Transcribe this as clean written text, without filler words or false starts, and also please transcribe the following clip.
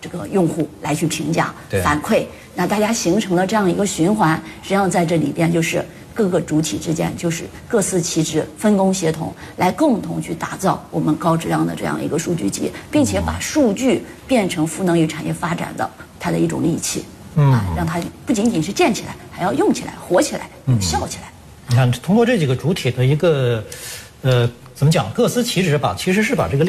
这个用户来去评价对反馈，那大家形成了这样一个循环。实际上在这里边就是各个主体之间就是各司其职，分工协同，来共同去打造我们高质量的这样一个数据集，并且把数据变成赋能于产业发展的它的一种利器。让它不仅仅是建起来，还要用起来、活起来、有效起来。 你看，通过这几个主体的一个怎么讲，各司其职吧，其实是把这个